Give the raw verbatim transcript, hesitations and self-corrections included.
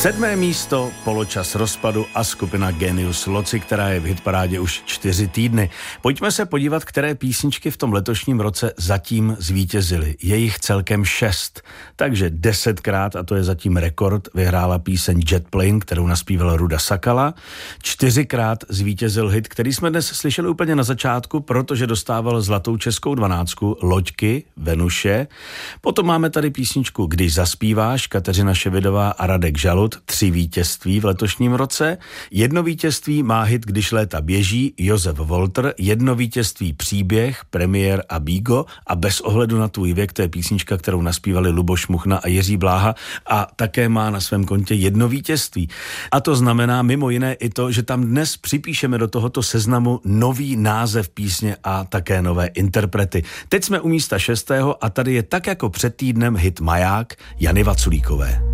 Sedmé místo, poločas rozpadu a skupina Genius Loci, která je v hitparádě už čtyři týdny. Pojďme se podívat, které písničky v tom letošním roce zatím zvítězily. Je jich celkem šest, takže desetkrát, a to je zatím rekord, vyhrála píseň Jet Plane, kterou naspívala Ruda Sakala. Čtyřikrát zvítězil hit, který jsme dnes slyšeli úplně na začátku, protože dostával zlatou českou dvanáctku, Loďky, Venuše. Potom máme tady písničku Když zaspíváš, Kateřina Ševidová a Radek Žalud, tři vítězství v letošním roce. Jedno vítězství má hit Když léta běží, Josef Volter, jedno vítězství Příběh, Premiér a Bígo a Bez ohledu na tvůj věk, to je písnička, kterou naspívali Luboš Muchna a Jiří Bláha a také má na svém kontě jedno vítězství. A to znamená mimo jiné i to, že tam dnes připíšeme do tohoto seznamu nový název písně a také nové interprety. Teď jsme u místa šestého a tady je tak jako před týdnem hit Maják Jany Vaculíkové.